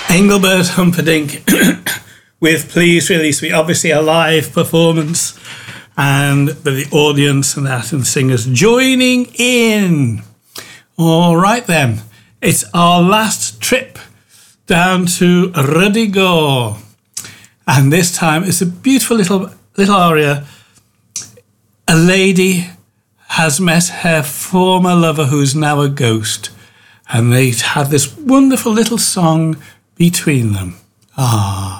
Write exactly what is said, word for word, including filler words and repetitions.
Engelbert Humperdinck with Please Release Me. Obviously a live performance, and the audience and that, and singers joining in. All right then, it's our last trip down to Ruddy Gore, and this time it's a beautiful little little aria. A lady has met her former lover who's now a ghost, and they had this wonderful little song between them. Ah.